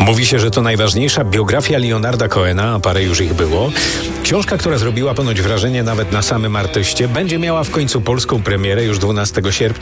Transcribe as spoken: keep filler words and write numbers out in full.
Mówi się, że to najważniejsza biografia Leonarda Cohena, a parę już ich było. Książka, która zrobiła ponoć wrażenie nawet na samym artyście, będzie miała w końcu polską premierę już dwunastego sierpnia.